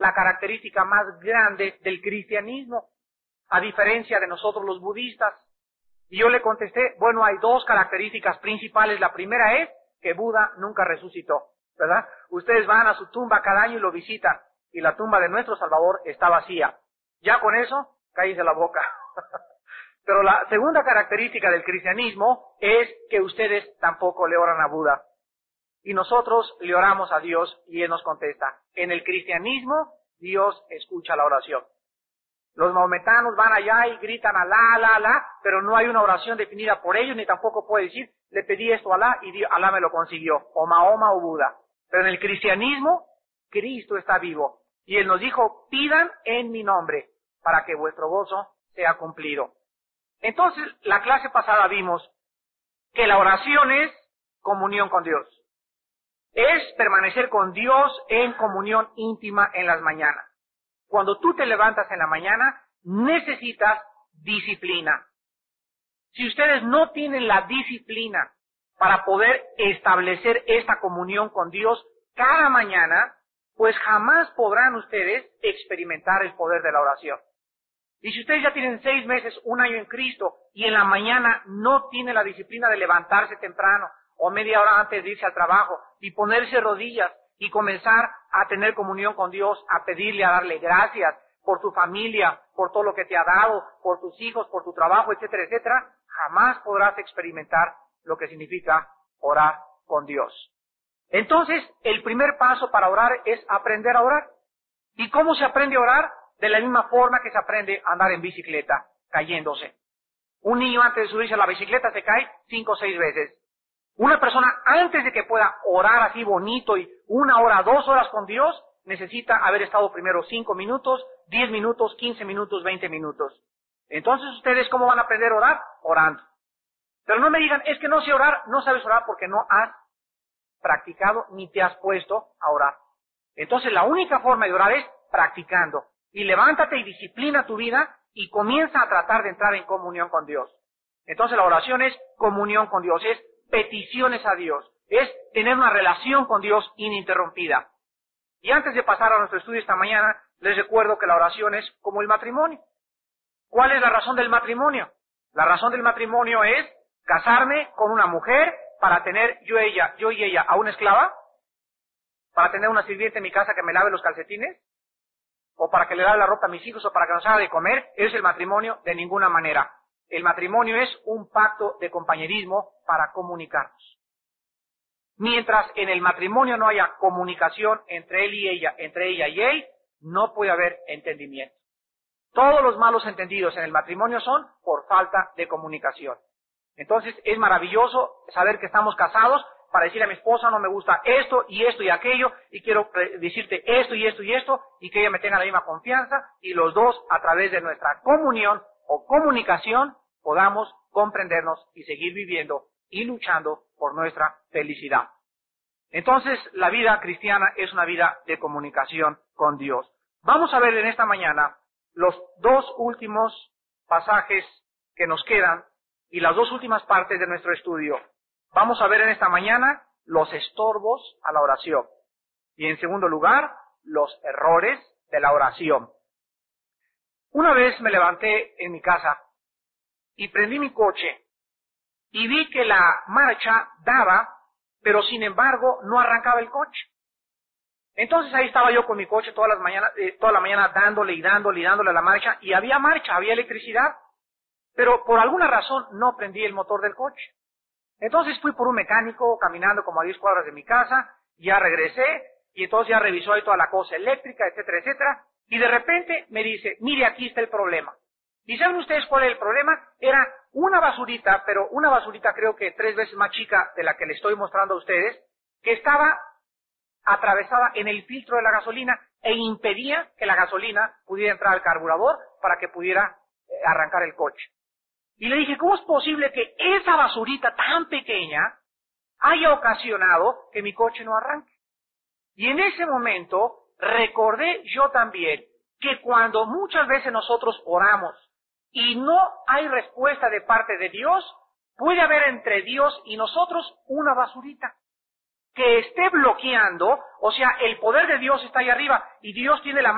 la característica más grande del cristianismo, a diferencia de nosotros los budistas. Y yo le contesté, bueno, hay dos características principales. La primera es que Buda nunca resucitó, ¿verdad? Ustedes van a su tumba cada año y lo visitan, y la tumba de nuestro Salvador está vacía. Ya con eso, cállese la boca. Pero la segunda característica del cristianismo es que ustedes tampoco le oran a Buda. Y nosotros le oramos a Dios y Él nos contesta. En el cristianismo, Dios escucha la oración. Los mahometanos van allá y gritan Alá, pero no hay una oración definida por ellos, ni tampoco puede decir, le pedí esto a Alá y Alá me lo consiguió, o Mahoma o Buda. Pero en el cristianismo, Cristo está vivo. Y Él nos dijo, pidan en mi nombre, para que vuestro gozo sea cumplido. Entonces, la clase pasada vimos que la oración es comunión con Dios. Es permanecer con Dios en comunión íntima en las mañanas. Cuando tú te levantas en la mañana, necesitas disciplina. Si ustedes no tienen la disciplina para poder establecer esta comunión con Dios cada mañana, pues jamás podrán ustedes experimentar el poder de la oración. Y si ustedes ya tienen 6 meses, 1 año en Cristo, y en la mañana no tienen la disciplina de levantarse temprano, o media hora antes de irse al trabajo, y ponerse rodillas, y comenzar a tener comunión con Dios, a pedirle, a darle gracias por tu familia, por todo lo que te ha dado, por tus hijos, por tu trabajo, etcétera, etcétera, jamás podrás experimentar lo que significa orar con Dios. Entonces, el primer paso para orar es aprender a orar. ¿Y cómo se aprende a orar? De la misma forma que se aprende a andar en bicicleta, cayéndose. Un niño antes de subirse a la bicicleta se cae 5 o 6 veces. Una persona antes de que pueda orar así bonito y 1 hora, 2 horas con Dios, necesita haber estado primero 5 minutos, 10 minutos, 15 minutos, 20 minutos. Entonces, ¿ustedes cómo van a aprender a orar? Orando. Pero no me digan, es que no sé orar, no sabes orar porque no has practicado ni te has puesto a orar. Entonces, la única forma de orar es practicando. Y levántate y disciplina tu vida y comienza a tratar de entrar en comunión con Dios. Entonces, la oración es comunión con Dios, es peticiones a Dios, es tener una relación con Dios ininterrumpida. Y antes de pasar a nuestro estudio esta mañana, les recuerdo que la oración es como el matrimonio. ¿Cuál es la razón del matrimonio? La razón del matrimonio es casarme con una mujer para tener yo y ella a una esclava, para tener una sirviente en mi casa que me lave los calcetines, o para que le lave la ropa a mis hijos, o para que nos haga de comer. Es el matrimonio de ninguna manera. El matrimonio es un pacto de compañerismo para comunicarnos. Mientras en el matrimonio no haya comunicación entre él y ella, entre ella y él, no puede haber entendimiento. Todos los malos entendidos en el matrimonio son por falta de comunicación. Entonces es maravilloso saber que estamos casados para decir a mi esposa, no me gusta esto y aquello, y quiero decirte esto y esto y esto, y que ella me tenga la misma confianza, y los dos, a través de nuestra comunión o comunicación, podamos comprendernos y seguir viviendo y luchando por nuestra felicidad. Entonces, la vida cristiana es una vida de comunicación con Dios. Vamos a ver en esta mañana los 2 últimos pasajes que nos quedan y las 2 últimas partes de nuestro estudio. Vamos a ver en esta mañana los estorbos a la oración. Y en segundo lugar, los errores de la oración. Una vez me levanté en mi casa y prendí mi coche y vi que la marcha daba, pero sin embargo no arrancaba el coche. Entonces ahí estaba yo con mi coche toda la mañana dándole a la marcha, y había marcha, había electricidad, pero por alguna razón no prendí el motor del coche. Entonces fui por un mecánico caminando como a 10 cuadras de mi casa, ya regresé, y entonces ya revisó ahí toda la cosa eléctrica, etcétera, etcétera, y de repente me dice, mire, aquí está el problema. ¿Y saben ustedes cuál es el problema? Era una basurita, pero una basurita creo que 3 veces más chica de la que le estoy mostrando a ustedes, que estaba atravesada en el filtro de la gasolina e impedía que la gasolina pudiera entrar al carburador para que pudiera arrancar el coche. Y le dije, ¿cómo es posible que esa basurita tan pequeña haya ocasionado que mi coche no arranque? Y en ese momento recordé yo también que cuando muchas veces nosotros oramos y no hay respuesta de parte de Dios, puede haber entre Dios y nosotros una basurita que esté bloqueando, o sea, el poder de Dios está ahí arriba y Dios tiene la